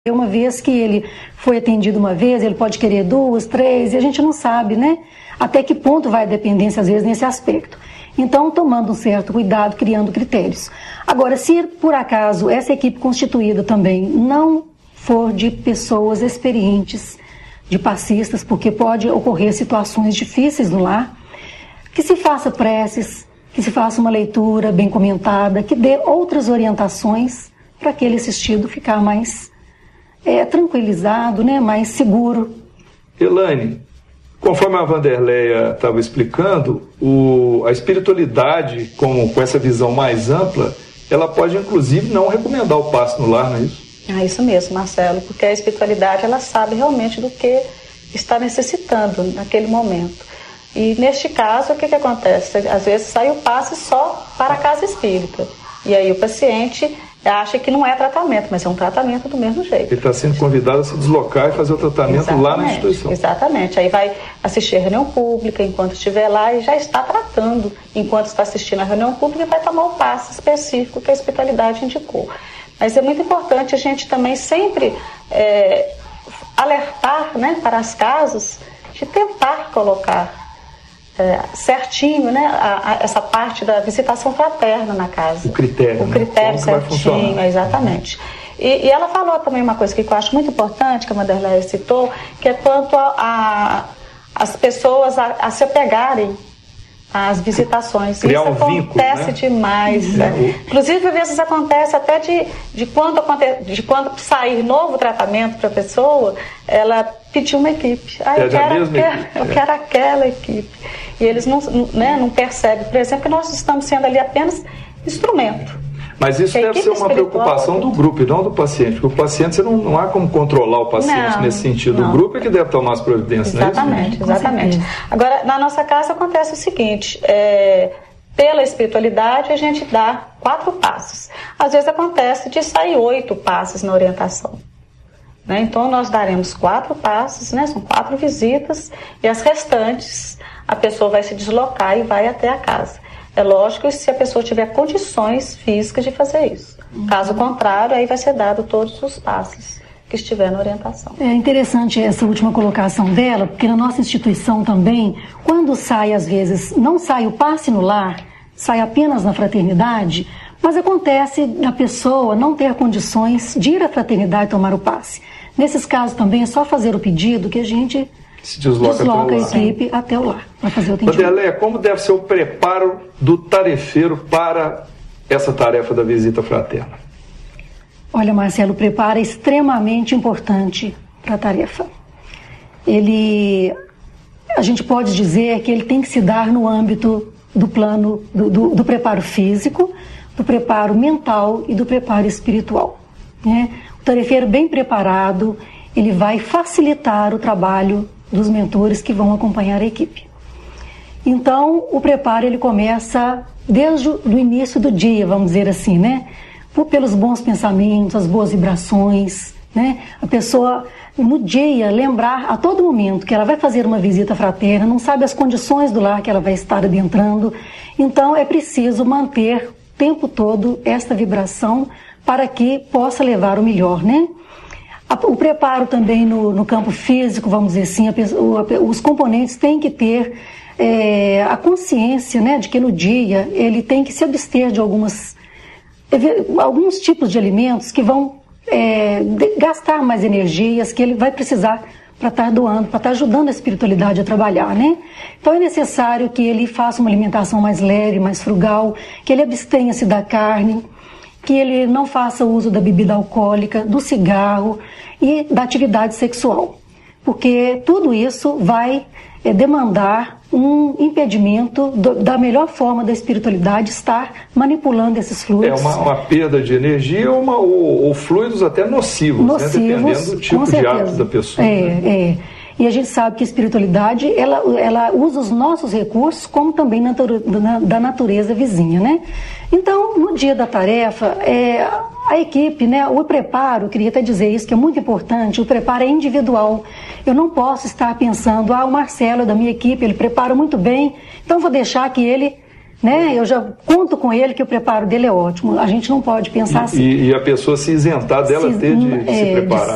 Uma vez que ele foi atendido uma vez, ele pode querer 2, 3, e a gente não sabe, né? Até que ponto vai a dependência, às vezes, nesse aspecto. Então, tomando um certo cuidado, criando critérios. Agora, se por acaso essa equipe constituída também não for de pessoas experientes, de passistas, porque pode ocorrer situações difíceis no lar, que se faça preces, que se faça uma leitura bem comentada, que dê outras orientações para aquele assistido ficar mais tranquilizado, né, mais seguro. Elaine, conforme a Wanderleia estava explicando, a espiritualidade com essa visão mais ampla, ela pode inclusive não recomendar o passe no lar, não é isso? Isso mesmo, Marcelo, porque a espiritualidade ela sabe realmente do que está necessitando naquele momento. E neste caso, o que acontece? Às vezes sai o passe só para a casa espírita. E aí o paciente acha que não é tratamento, mas é um tratamento do mesmo jeito. Ele está sendo convidado a se deslocar e fazer o tratamento lá na instituição. Exatamente. Aí vai assistir a reunião pública enquanto estiver lá e já está tratando enquanto está assistindo a reunião pública e vai tomar o passe específico que a espiritualidade indicou. Mas é muito importante a gente também sempre alertar, né, para as casas de tentar colocar certinho, né, essa parte da visitação fraterna na casa. O critério. O critério certinho, exatamente. E ela falou também uma coisa que eu acho muito importante, que a Wanderleia citou, que é quanto as pessoas a se apegarem às visitações. Criar isso acontece vínculo, né? Demais. Né? Inclusive, às vezes acontece até de quando sair novo tratamento para a pessoa, ela pedir uma equipe. Eu quero aquela equipe. E eles não percebem, por exemplo, que nós estamos sendo ali apenas instrumento. Mas isso deve ser uma preocupação do grupo e não do paciente, porque o paciente, você não há como controlar o paciente nesse sentido. O grupo é que deve tomar as providências, exatamente, não é isso? Exatamente. Agora, na nossa casa acontece o seguinte, pela espiritualidade a gente dá 4 passos. Às vezes acontece de sair 8 passos na orientação. Né? Então nós daremos 4 passos, né? São 4 visitas, e as restantes a pessoa vai se deslocar e vai até a casa. É lógico se a pessoa tiver condições físicas de fazer isso. Caso contrário, aí vai ser dado todos os passos que estiver na orientação. É interessante essa última colocação dela, porque na nossa instituição também, quando sai, às vezes, não sai o passe no lar, sai apenas na fraternidade, mas acontece da pessoa não ter condições de ir à fraternidade tomar o passe. Nesses casos também é só fazer o pedido que a gente se desloca a equipe até o lar para fazer o atendimento. Wanderleia, como deve ser o preparo do tarefeiro para essa tarefa da visita fraterna? Olha, Marcelo, o preparo é extremamente importante para a tarefa. A gente pode dizer que ele tem que se dar no âmbito do plano do preparo físico, do preparo mental e do preparo espiritual. Né? O tarefeiro bem preparado, ele vai facilitar o trabalho dos mentores que vão acompanhar a equipe. Então, o preparo ele começa desde o início do dia, vamos dizer assim, né? Pelos bons pensamentos, as boas vibrações, né? A pessoa, no dia, lembrar a todo momento que ela vai fazer uma visita fraterna, não sabe as condições do lar que ela vai estar adentrando. Então, é preciso manter o tempo todo esta vibração para que possa levar o melhor, né? O preparo também no campo físico, vamos dizer assim, os componentes têm que ter a consciência, né, de que no dia ele tem que se abster de alguns tipos de alimentos que vão gastar mais energias, que ele vai precisar para estar doando, para estar ajudando a espiritualidade a trabalhar, né? Então é necessário que ele faça uma alimentação mais leve, mais frugal, que ele abstenha-se da carne, que ele não faça uso da bebida alcoólica, do cigarro e da atividade sexual. Porque tudo isso vai demandar um impedimento da melhor forma da espiritualidade estar manipulando esses fluidos. Uma perda de energia ou fluidos até nocivos, né? Dependendo do tipo de hábito da pessoa. E a gente sabe que a espiritualidade, ela usa os nossos recursos como também da natureza vizinha, né? Então, no dia da tarefa, a equipe, né, o preparo, queria até dizer isso, que é muito importante, o preparo é individual. Eu não posso estar pensando, o Marcelo é da minha equipe, ele prepara muito bem, então vou deixar que ele, né, eu já conto com ele que o preparo dele é ótimo. A gente não pode pensar assim. E a pessoa se isentar dela de se preparar.